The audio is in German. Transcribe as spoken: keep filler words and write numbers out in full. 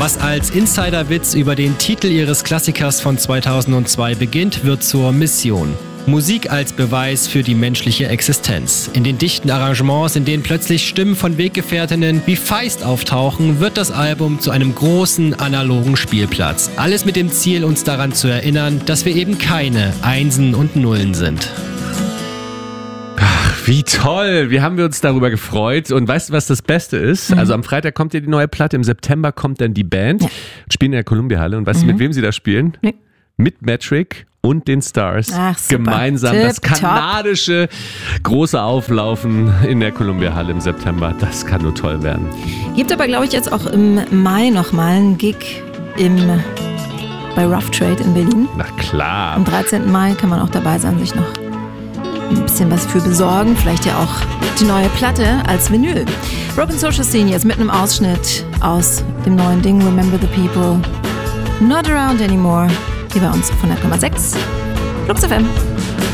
Was als Insiderwitz über den Titel ihres Klassikers von zweitausendzwei beginnt, wird zur Mission. Musik als Beweis für die menschliche Existenz. In den dichten Arrangements, in denen plötzlich Stimmen von Weggefährtinnen wie Feist auftauchen, wird das Album zu einem großen analogen Spielplatz. Alles mit dem Ziel, uns daran zu erinnern, dass wir eben keine Einsen und Nullen sind. Ach, wie toll! Wie haben wir uns darüber gefreut. Und weißt du, was das Beste ist? Mhm. Also am Freitag kommt ja die neue Platte, im September kommt dann die Band, ja. spielen in der Columbia-Halle. Und weißt mhm. du, mit wem sie da spielen? Nee. Mit Metric und den Stars. Ach, gemeinsam Tip, das kanadische top. große Auflaufen in der Columbia-Halle im September. Das kann nur toll werden. Gibt aber, glaube ich, jetzt auch im Mai nochmal einen Gig im, bei Rough Trade in Berlin. Na klar. Am dreizehnten Mai kann man auch dabei sein, sich noch ein bisschen was für besorgen. Vielleicht ja auch die neue Platte als Vinyl. Broken Social Scene jetzt mit einem Ausschnitt aus dem neuen Ding Remember the People. Not Around Anymore. Hier bei uns auf hundert Komma sechs Flux F M.